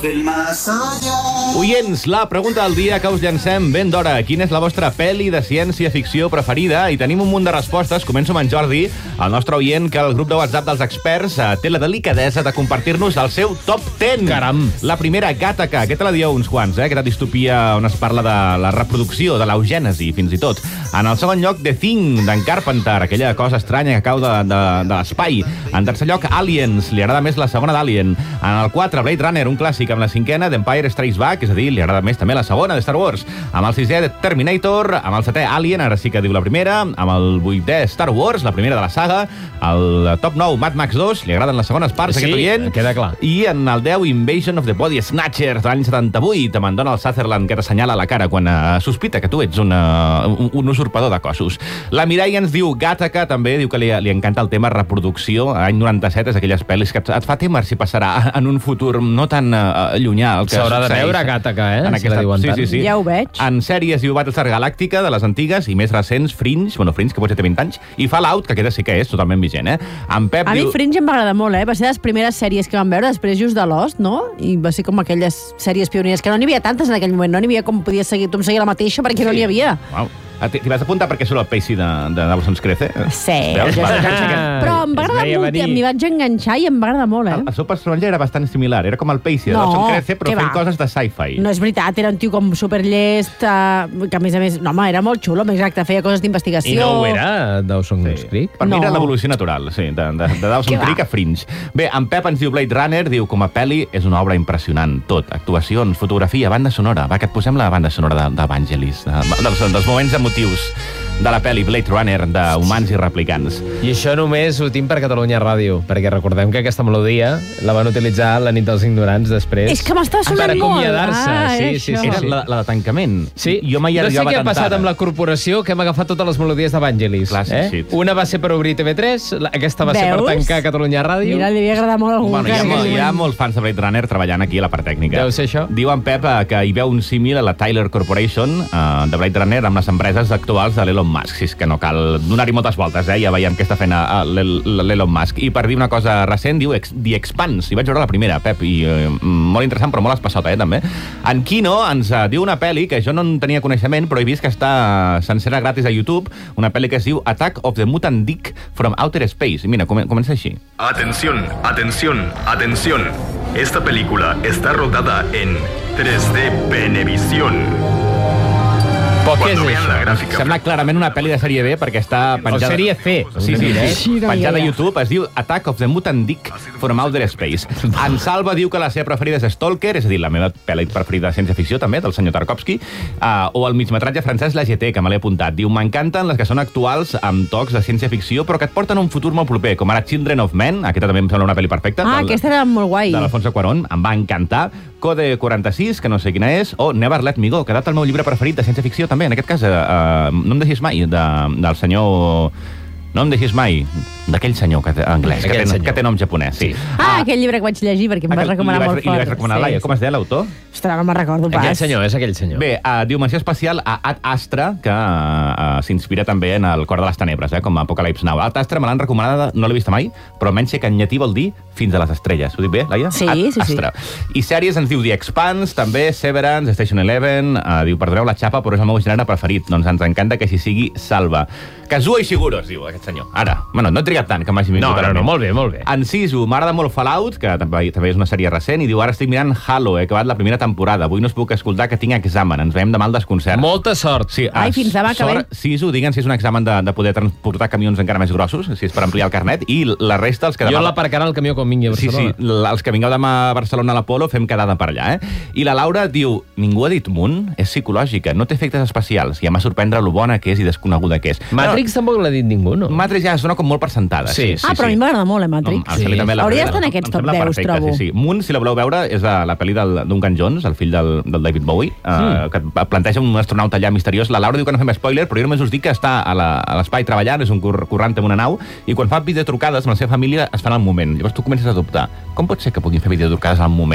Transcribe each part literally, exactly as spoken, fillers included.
El más allá. Oients, la pregunta del dia que us llancem ben d'hora. Quina és la vostra pel·li de ciència-ficció preferida? I tenim un munt de respostes. Començo amb en Jordi, el nostre oient, que el grup de WhatsApp dels experts eh, té la delicadesa de compartir-nos el seu top deu. Caram. La primera, Gattaca. Aquesta la dieu uns quants, eh? Aquesta distopia on es parla de la reproducció, de l'eugènesi, fins i tot. En el segon lloc, The Thing, d'en Carpenter, aquella cosa estranya que cau de, de, de l'espai. En tercer lloc, Aliens. Li agrada més la segona d'Alien. En el quatre, Blade Runner, un clàssic amb la cinquena d'Empire Strikes Back, és a dir, li agrada més també la segona de Star Wars. Amb el sisè, Terminator. Amb el setè, Alien, ara sí que diu la primera. Amb el vuitè, Star Wars, la primera de la saga. El top nou, Mad Max dos, li agraden les segones parts, sí, aquest oient. queda clar. I en el deu, Invasion of the Body Snatchers, de l'any setanta-vuit, amb en Donald Sutherland, que t'assenyala la cara quan uh, sospita que tu ets una, un, un usurpador de cossos. La Mireia ens diu Gattaca, també, diu que li, li encanta el tema reproducció. Any noranta-set és aquelles pel·lis que et, et fa témer si passarà en un futur no tan uh, llunyà. S'haurà de veure Gattaca, eh? En si aquesta... la diuen sí, tant. sí, sí. Ja ho veig. En sèries diu Battlestar Galàctica, de les antigues, i més recents, Fringe, bueno, Fringe, que potser té vint anys, i Fallout, que aquesta sí que és totalment vigent, eh? En Pep A diu... mi Fringe em va agradar molt, eh? Va ser de les primeres sèries que vam veure, després just de Lost, no? I va ser com aquelles sèries pioneres, que no n'hi havia tantes en aquell moment, no n'hi havia com podies seguir, tu em seguia la mateixa perquè sí. no n'hi havia. Uau. T'hi vas apuntar perquè surt el Pacey de, de Dawson's Crece? Sí. Veus? Ja Va, sé. ah, Però em va agradar molt, i m'hi vaig enganxar i em va agradar molt, eh? El, el seu personatge era bastant similar, era com el Pacey de No, Dawson's Crece, però què fent va? coses de sci-fi. No és veritat, era un tio com superllest, uh, que a més a més, no home, era molt xulo, exacte, feia coses d'investigació. I no ho era, Dawson's Sí. Creek? Per mi No. era l'evolució natural, sí, de, de, de Dawson's Què va? Creek a Fringe. Bé, en Pep ens diu Blade Runner, diu com a pel·li és una obra impressionant, tot, actuacions, fotografia, banda sonora. Va, que et posem la banda sonora d'Evangelis, de, de, dels, dels moments emotius de la pel·li Blade Runner, d'humans i replicants. I això només ho tinc per Catalunya Ràdio, perquè recordem que aquesta melodia la van utilitzar la nit dels ignorants després. És que m'està sonant per molt. acomiadar-se. Ah, sí, és sí, això. sí, Era sí. la, la de tancament. Sí, Jo mai no sé arribava què ha tan passat tard. amb la corporació, que hem agafat totes les melodies d'Evangelis. Classic eh? shit. Una va ser per obrir T V tres, la- aquesta va ser per Veus? tancar Catalunya Ràdio. Mira, li havia agradat molt algú. Bueno, hi ha, que- molt, hi ha molts fans de Blade Runner treballant aquí a la part tècnica. Deu ser això. Diu en Pep eh, que hi veu un símil a la Tyler Corporation eh, de Blade Runner amb les empreses actuals de l'Elon Musk. Si és que no cal donar-hi moltes voltes, eh? Ja veiem què està fent a- a l'El- l'Elon Musk. I per dir una cosa recent, diu Ex- The Expanse. I vaig veure la primera, Pep, i eh, molt interessant, però molt espassota, eh, també. En Kino ens eh, diu una pel·li que jo no en tenia coneixement, però he vist que està sencera gratis a YouTube, una pel·li que es diu Attack of the Mutant Dick from Outer Space. I mira, come- comença així. Atención, atención, atención. Esta película está rodada en tres D Venevisión. Però què és Cuando vean la això? gráfica... Sembla clarament una pel·li de sèrie B perquè està O penjada... sèrie C. Sí, sí, sí. Sí, no, Penjada a ja, ja. YouTube, es diu Attack of the Mutant Dick from Outer Space. En Salva diu que la seva preferida és Stalker, és a dir, la meva pel·li preferida de ciència-ficció, també, del senyor Tarkovsky, uh, o el migmetratge francès La G T, que me l'he apuntat. Diu, m'encanten les que són actuals amb tocs de ciència-ficció, però que et porten a un futur molt proper, com ara Children of Men, aquesta també em sembla una pel·li perfecta. Ah, del- aquesta era molt guai. de l'Alfonso Cuarón, em va encantar. Code quaranta-sis, que no sé quina és, o Never Let Me Go, que data el meu llibre preferit de ciència-ficció també, en aquest cas, eh, uh, No em deixis mai, de, del senyor... No em deixis mai, d'aquell senyor que té, anglès, que Aquell té, senyor. que té nom japonès, sí. Sí. Ah, aquell llibre que vaig llegir perquè em va aquell- recomanar li vaig, molt I li vaig fort. recomanar a Laia. Com es deia l'autor? Ostres, no me'n recordo pas. Aquell senyor, és aquell senyor. Bé, uh, Dimensió Espacial a Ad Astra, que uh, s'inspira també en el Cor de les Tenebres, eh, com a Apocalypse Now. Ad Astra me l'han recomanada, no l'he vista mai, però almenys sé que en llatí vol dir fins a les estrelles. Ho dic bé, Laia? Sí, Ad sí, sí. Astra. I sèries ens diu The Expanse, també Severance, Station Eleven, uh, diu, perdoneu la xapa, però és el meu gènere preferit. Doncs ens encanta que així sigui Salva. Kazuo Ishiguro, es diu aquest senyor. Ara, bueno, no he trigat tant que m'hagi vingut. No, a la no, no, ment. molt bé, molt bé. En Sisu, m'agrada molt Fallout, que també, també és una sèrie recent, i diu, ara estic mirant Halo, he acabat la primera temporada, avui no es puc escoltar que tinc examen, ens veiem demà al desconcert. Molta sort. Sí, Ai, a fins demà, que bé. sort, Sisu, digue'ns si és un examen de, de poder transportar camions encara més grossos, si és per ampliar el carnet, i la resta, els que Jo demà... l'aparcarà el camió quan vingui a Sí, sí, Barcelona. l- els que vingueu demà a Barcelona a l'Apolo fem quedada per allà, eh? I la Laura diu, ningú ha dit Moon, és psicològica, no té efectes especials, i em va sorprendre lo bona que és i desconeguda que és. Matrix tampoc l'ha dit ningú, no? Matrix ja sona com molt per sentada. Sí, sí, Ah, però a mi m'agrada molt, eh, Matrix. Em sembla també la Hauria primera. d'estar en aquests Em top sembla deu, perfecte, trobo. Sí, sí. Moon, si la voleu veure, és la, la pel·li del Duncan Jones, el fill del, del David Bowie, eh, que et planteja un astronauta allà misteriós. La Laura diu que no fem spoiler, però jo només us dic que està a la- a l'espai treballant, és un cur currant amb una nau, i quan fa videotrucades amb la seva família es fan al moment. Llavors tu comences a dubtar, com pot ser que puguin fer videotrucades al moment?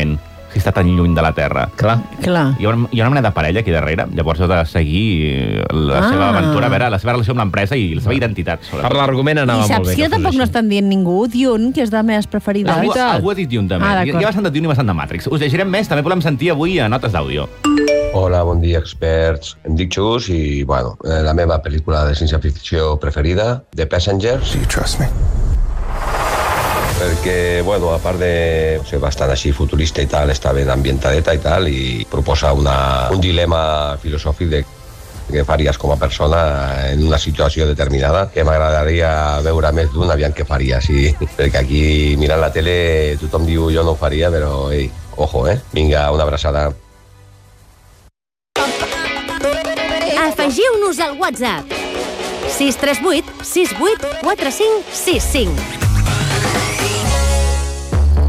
si està tan lluny de la Terra? Clar. Clar. Hi ha, una, hi ha una mena de parella aquí darrere, llavors heu de seguir la Ah. seva aventura, a veure, la seva relació amb l'empresa i la seva identitat. Per Sobretot. l'argument anava I molt saps bé. que que fos tampoc no així. estan dient ningú, Dune, que és de meves preferides. Algú, veritat? algú ha dit Dune, també. Ah, Hi d'acord. ha bastant de Dune i bastant de Matrix. Us llegirem més, també volem sentir avui a notes d'àudio. Hola, bon dia, experts. Em dic Xus i, bueno, eh, la meva pel·lícula de ciència-ficció preferida, The Passengers. You trust me? Perquè, bueno, a part de ser bastant així futurista i tal, està ben ambientadeta i tal, i proposa una, un dilema filosòfic de què faries com a persona en una situació determinada, que m'agradaria veure més d'un aviam què faria, sí. Perquè aquí, mirant la tele, tothom diu jo no ho faria, però, ei, ojo, eh? Vinga, una abraçada. Afegiu-nos al WhatsApp sis tres vuit sis vuit quatre cinc sis cinc.